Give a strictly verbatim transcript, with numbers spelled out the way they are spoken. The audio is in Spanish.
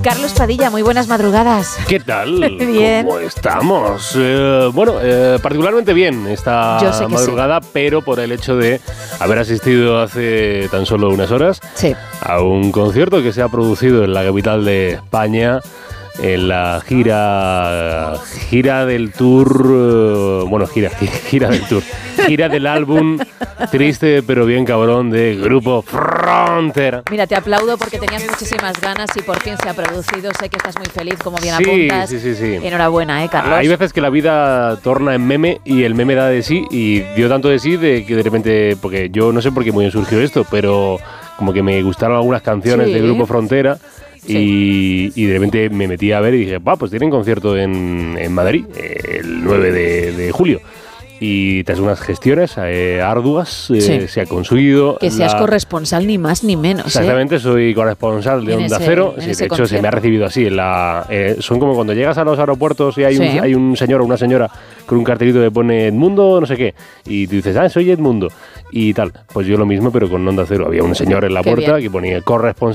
Carlos Padilla, muy buenas madrugadas. ¿Qué tal? Bien. ¿Cómo estamos? Eh, bueno, eh, particularmente bien esta madrugada, sí. Pero por el hecho de haber asistido hace tan solo unas horas sí. a un concierto que se ha producido en la capital de España, en la gira gira del tour, uh, bueno, gira, gira del tour, gira del álbum Triste pero bien cabrón de Grupo Frontera. Mira, te aplaudo porque tenías muchísimas ganas y por fin se ha producido. Sé que estás muy feliz, como bien sí, apuntas. Sí, sí, sí. Enhorabuena, ¿eh, Carlos? Hay veces que la vida torna en meme y el meme da de sí, y dio tanto de sí de que de repente, porque yo no sé por qué muy bien surgió esto, pero como que me gustaron algunas canciones sí. de Grupo Frontera. Sí. Y, y de repente me metí a ver y dije, va, pues tienen concierto en, en Madrid el nueve de julio. Y tras unas gestiones eh, arduas eh, sí. se ha conseguido. Que seas la... corresponsal ni más ni menos. Exactamente, ¿eh? Soy corresponsal de Onda ese, Cero. Sí, de hecho, concierto. Se me ha recibido así. En la, eh, son como cuando llegas a los aeropuertos y hay, sí. un, hay un señor o una señora con un cartelito que pone Edmundo, no sé qué. Y tú dices, ah, soy Edmundo. Y tal. Pues yo lo mismo, pero con Onda Cero. Había un señor en la qué puerta bien. que ponía corresponsal.